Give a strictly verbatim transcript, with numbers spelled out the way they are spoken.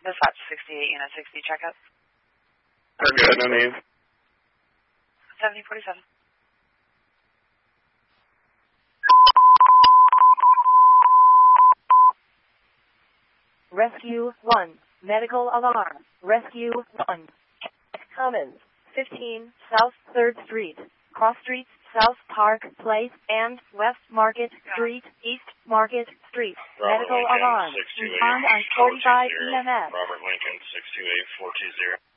Dispatch sixty-eight, unit sixty, checkup. We're good, no need. seventy forty-seven. Rescue one, medical alarm. Rescue one. Cummins, fifteen South third Street, Cross Streets, South Park Place, and West Market Street, East Market Street. Robert Medical Lincoln, alarm. six two eight, Respond on forty-five E M S. Robert Lincoln, six two eight, four two zero.